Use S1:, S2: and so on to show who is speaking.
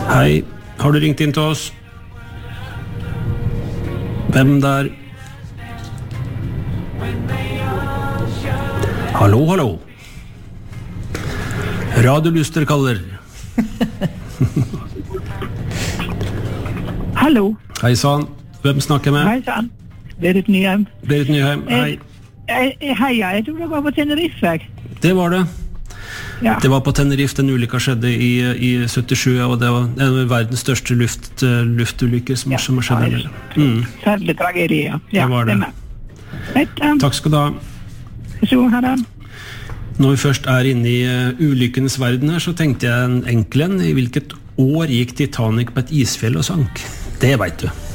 S1: Hei, har du ringt inn til oss? Hvem der? Hallo, hallo. Radiolyster kaller.
S2: Hallo.
S1: Hei sann, hvem snakker med?
S2: Hei sann. Berit Nyheim.
S1: Berit Nyheim, hei.
S2: Hei, jeg tror det var på Tenerife.
S1: Det var det.
S2: Ja.
S1: Det var på Tenerife, den ulykka skjedde i 77, og det var en av verdens største luftulykker som har skjedd der.
S2: Særlig tragedie, ja.
S1: Det var det. Takk skal du ha.
S2: Så her da.
S1: Når vi først er inne i ulykkenes verden her, så tenkte jeg en enkel en. I hvilket år gikk Titanic på et isfjell og sank? Det vet du.